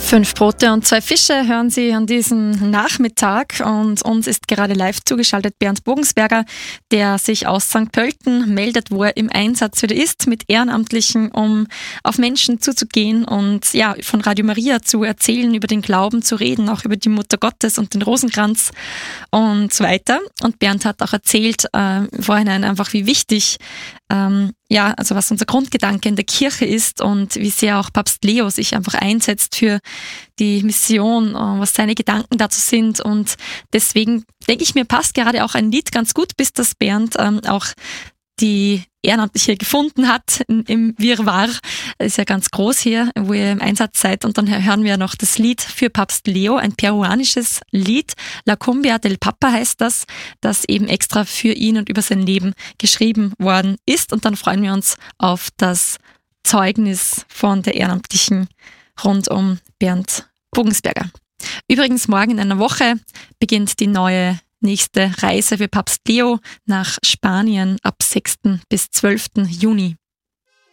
5 Brote und 2 Fische hören Sie an diesem Nachmittag und uns ist gerade live zugeschaltet Bernd Bogensberger, der sich aus St. Pölten meldet, wo er im Einsatz wieder ist mit Ehrenamtlichen, um auf Menschen zuzugehen und ja, von Radio Maria zu erzählen, über den Glauben zu reden, auch über die Mutter Gottes und den Rosenkranz und so weiter. Und Bernd hat auch erzählt vorhinein einfach, wie wichtig also was unser Grundgedanke in der Kirche ist und wie sehr auch Papst Leo sich einfach einsetzt für die Mission, was seine Gedanken dazu sind. Und deswegen denke ich mir, passt gerade auch ein Lied ganz gut, bis das Bernd auch die Ehrenamtliche gefunden hat im Wirrwarr. Das ist ja ganz groß hier, wo ihr im Einsatz seid. Und dann hören wir noch das Lied für Papst Leo, ein peruanisches Lied. La Cumbia del Papa heißt das eben extra für ihn und über sein Leben geschrieben worden ist. Und dann freuen wir uns auf das Zeugnis von der Ehrenamtlichen rund um Bernd Bogensberger. Übrigens, morgen in einer Woche beginnt die nächste Reise für Papst Leo nach Spanien ab 6. bis 12. Juni.